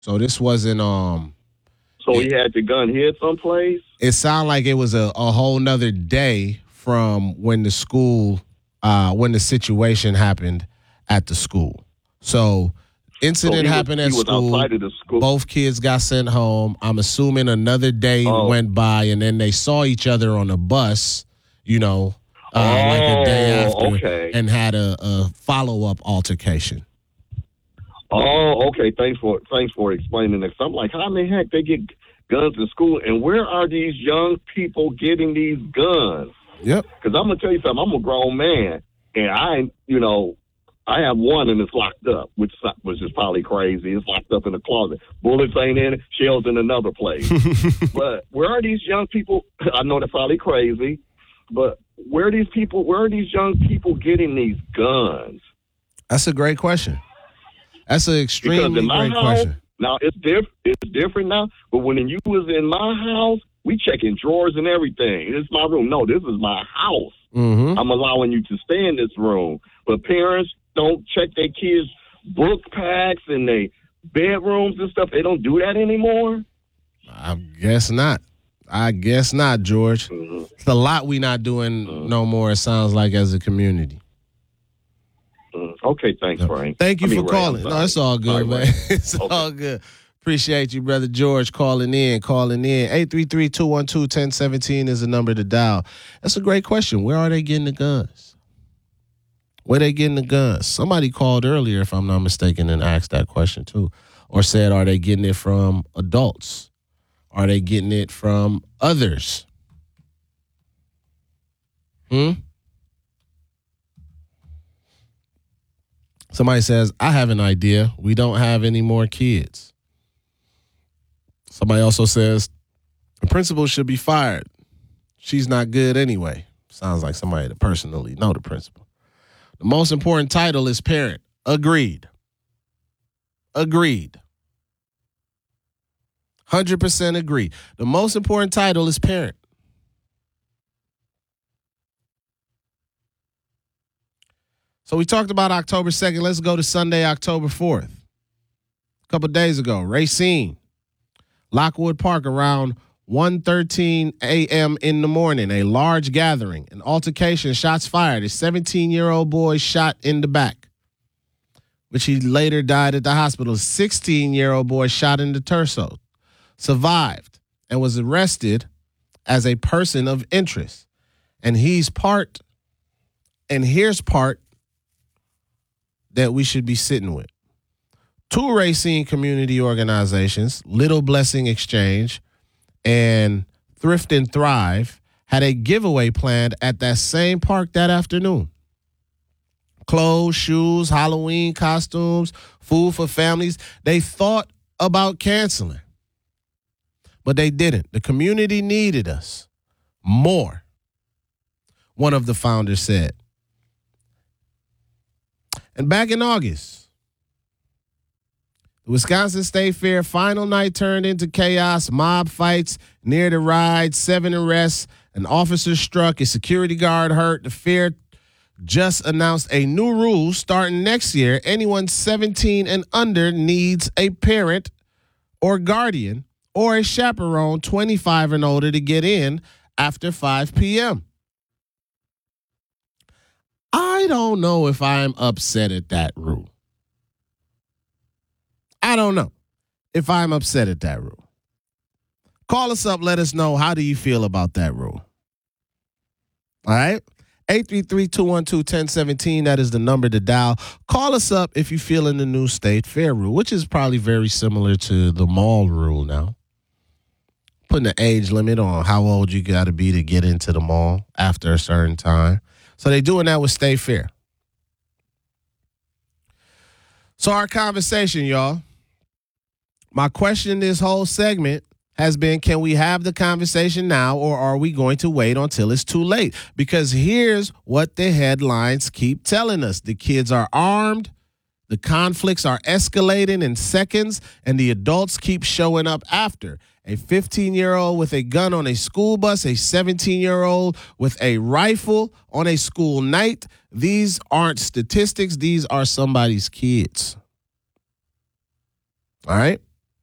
So this wasn't So it, he had the gun hid someplace? it sounded like it was a whole nother day from when when the situation happened at the school. So So incident happened at he was school. outside of the school. Both kids got sent home. I'm assuming another day went by, and then they saw each other on a bus, like a day after, okay. and had a follow-up altercation. Oh, okay. Thanks for explaining this. I'm like, how in the heck they get guns in school, and where are these young people getting these guns? Yep. Because I'm gonna tell you something. I'm a grown man, and I have one and it's locked up, which is probably crazy. It's locked up in a closet. Bullets ain't in it, shells in another place. But where are these young people? I know they're probably crazy, but where are these young people getting these guns? That's a great question. That's an extremely great question. Now it's different now. But when you was in my house, we checking drawers and everything. This is my room. No, this is my house. Mm-hmm. I'm allowing you to stay in this room. But parents don't check their kids' book packs and their bedrooms and stuff. They don't do that anymore. I guess not, George. Mm-hmm. It's a lot we not doing no more, it sounds like, as a community. Okay, thanks, Frank. Thank you for Ray, calling. No, it's all good, man. Ray. It's all good. Appreciate you, Brother George, calling in. 833-212-1017 is the number to dial. That's a great question. Where are they getting the guns? Where they getting the guns? Somebody called earlier, if I'm not mistaken, and asked that question too. Or said, are they getting it from adults? Are they getting it from others? Somebody says, I have an idea. We don't have any more kids. Somebody also says, the principal should be fired. She's not good anyway. Sounds like somebody that personally know the principal. The most important title is parent. Agreed. 100% agree. The most important title is parent. So we talked about October 2nd. Let's go to Sunday, October 4th. A couple days ago, Racine, Lockwood Park, around 1:13 a.m. in the morning, a large gathering, an altercation, shots fired. A 17-year-old boy shot in the back, which he later died at the hospital. A 16-year-old boy shot in the torso, survived, and was arrested as a person of interest. And here's part that we should be sitting with. Two Racine community organizations, Little Blessing Exchange and Thrift and Thrive, had a giveaway planned at that same park that afternoon. Clothes, shoes, Halloween costumes, food for families. They thought about canceling, but they didn't. The community needed us more, one of the founders said. And back in August, the Wisconsin State Fair final night turned into chaos, mob fights near the ride, 7 arrests, an officer struck, a security guard hurt. The fair just announced a new rule starting next year. Anyone 17 and under needs a parent or guardian or a chaperone 25 and older to get in after 5 p.m. I don't know if I'm upset at that rule. I don't know if I'm upset at that rule. Call us up. Let us know, how do you feel about that rule? All right? 833-212-1017. That is the number to dial. Call us up if you feel in the new state fair rule, which is probably very similar to the mall rule now. Putting an age limit on how old you got to be to get into the mall after a certain time. So they're doing that with State Fair. So our conversation, y'all. My question this whole segment has been, can we have the conversation now, or are we going to wait until it's too late? Because here's what the headlines keep telling us. The kids are armed, the conflicts are escalating in seconds, and the adults keep showing up after. A 15-year-old with a gun on a school bus, a 17-year-old with a rifle on a school night. These aren't statistics. These are somebody's kids. All right?